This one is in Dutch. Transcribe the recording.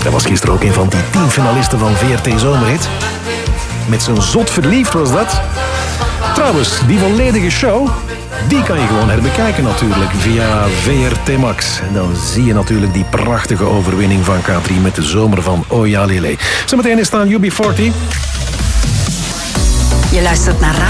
Dat was gisteren ook een van die 10 finalisten van VRT Zomerhit. Met zijn zot verliefd was dat. Trouwens, die volledige show, die kan je gewoon herbekijken natuurlijk via VRT Max. En dan zie je natuurlijk die prachtige overwinning van K3 met de zomer van Oya Lele. Zometeen is het aan UB40. Je luistert naar